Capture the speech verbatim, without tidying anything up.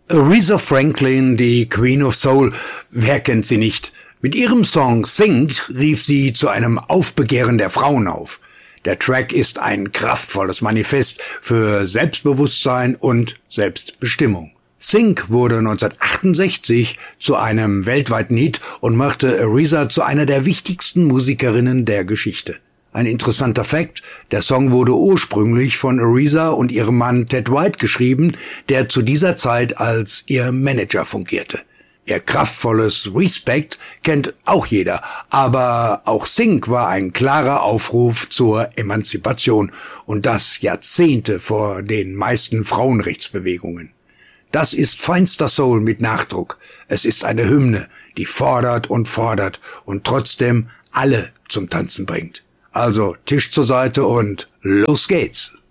Aretha Franklin, die Queen of Soul, wer kennt sie nicht? Mit ihrem Song Think rief sie zu einem Aufbegehren der Frauen auf. Der Track ist ein kraftvolles Manifest für Selbstbewusstsein und Selbstbestimmung. Think wurde neunzehnhundertachtundsechzig zu einem weltweiten Hit und machte Aretha zu einer der wichtigsten Musikerinnen der Geschichte. Ein interessanter Fakt: Der Song wurde ursprünglich von Aretha und ihrem Mann Ted White geschrieben, der zu dieser Zeit als ihr Manager fungierte. Ihr kraftvolles Respect kennt auch jeder, aber auch Think war ein klarer Aufruf zur Emanzipation und das Jahrzehnte vor den meisten Frauenrechtsbewegungen. Das ist feinster Soul mit Nachdruck. Es ist eine Hymne, die fordert und fordert und trotzdem alle zum Tanzen bringt. Also Tisch zur Seite und los geht's.